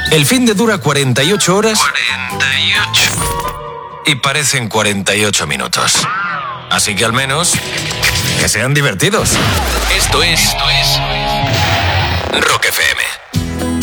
El fin de dura 48 horas. 48. Y parecen 48 minutos. Así que al menos que sean divertidos. Esto es Rock